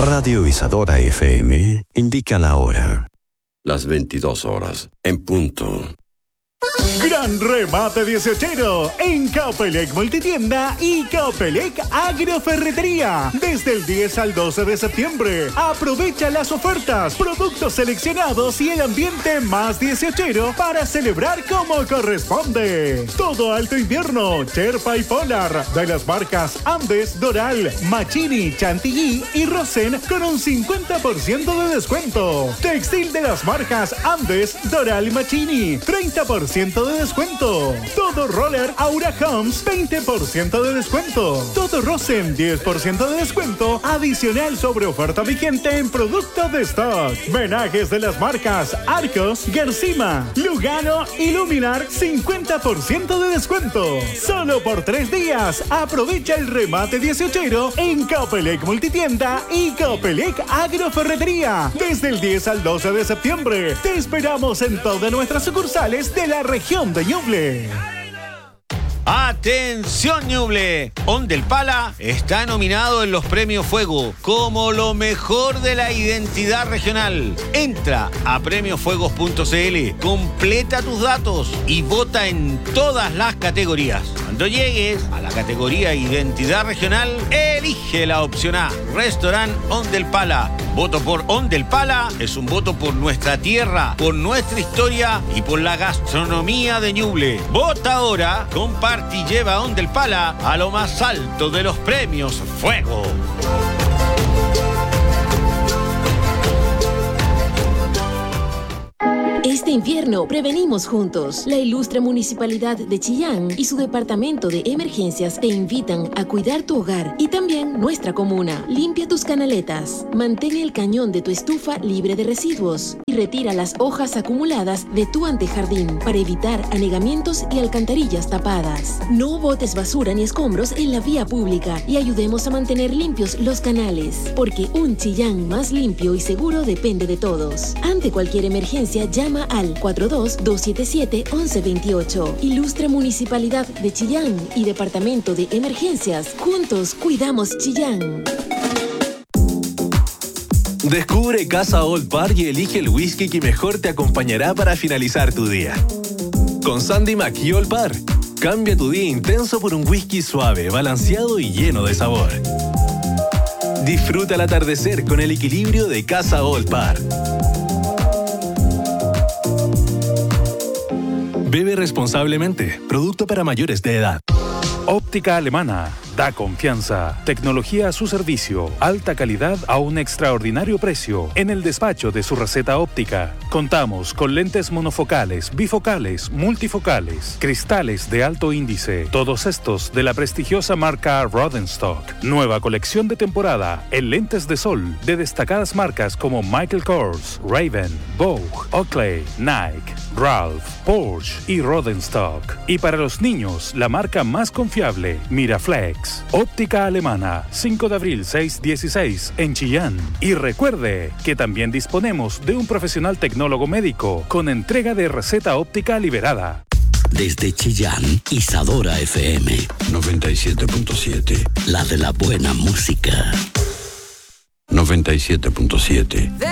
Radio Isadora FM indica la hora. Las 22 horas, en punto. Gran remate 18ero en Copelec Multitienda y Copelec Agroferretería. Desde el 10 al 12 de septiembre. Aprovecha las ofertas, productos seleccionados y el ambiente más 18ero para celebrar como corresponde. Todo alto invierno, Sherpa y Polar, de las marcas Andes, Doral, Machini, Chantilly y Rosen con un 50% de descuento. Textil de las marcas Andes, Doral y Machini, 30% de descuento. Todo Roller Aura Homes, 20% de descuento. Todo Rosen, 10% de descuento adicional sobre oferta vigente en productos de stock. Menajes de las marcas Arcos, Gersima, Lugano y Luminar, 50% de descuento. Solo por 3 días. Aprovecha el remate 18ero en Copelec Multitienda y Copelec Agroferretería. Desde el 10 al 12 de septiembre. Te esperamos en todas nuestras sucursales de la región de Ñuble. ¡Atención, Ñuble! Ondel Pala está nominado en los Premios Fuego como lo mejor de la identidad regional. Entra a premiosfuegos.cl, completa tus datos y vota en todas las categorías. Cuando llegues a la categoría Identidad Regional, elige la opción A, Restaurant Ondel Pala. Voto por Ondel Pala es un voto por nuestra tierra, por nuestra historia y por la gastronomía de Ñuble. Vota ahora, comparte y lleva Ondel Pala a lo más alto de los Premios Fuego. Este invierno prevenimos juntos. La ilustre Municipalidad de Chillán y su Departamento de Emergencias te invitan a cuidar tu hogar y también nuestra comuna. Limpia tus canaletas, mantén el cañón de tu estufa libre de residuos y retira las hojas acumuladas de tu antejardín para evitar anegamientos y alcantarillas tapadas. No botes basura ni escombros en la vía pública y ayudemos a mantener limpios los canales, porque un Chillán más limpio y seguro depende de todos. Ante cualquier emergencia, llama al 42-277-1128. Ilustre Municipalidad de Chillán y Departamento de Emergencias. Juntos cuidamos Chillán. Descubre Casa Old Par y elige el whisky que mejor te acompañará para finalizar tu día. Con Sandy Mac y Old Par, cambia tu día intenso por un whisky suave, balanceado y lleno de sabor. Disfruta el atardecer con el equilibrio de Casa Old Par. Bebe responsablemente. Producto para mayores de edad. Óptica Alemana. Da confianza. Tecnología a su servicio. Alta calidad a un extraordinario precio. En el despacho de su receta óptica. Contamos con lentes monofocales, bifocales, multifocales, cristales de alto índice. Todos estos de la prestigiosa marca Rodenstock. Nueva colección de temporada en lentes de sol de destacadas marcas como Michael Kors, Raven, Vogue, Oakley, Nike, Ralph, Porsche y Rodenstock. Y para los niños, la marca más confiable, Miraflex. Óptica Alemana, 5 de abril 616 en Chillán. Y recuerde que también disponemos de un profesional tecnólogo médico con entrega de receta óptica liberada. Desde Chillán, Isadora FM 97.7. La de la buena música. 97.7.